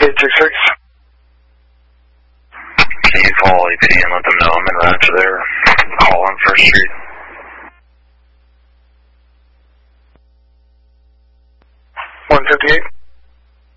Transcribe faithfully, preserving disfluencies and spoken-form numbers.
eight six six. Can you call A P D and let them know I'm in route to their call on First Street? one fifty-eight.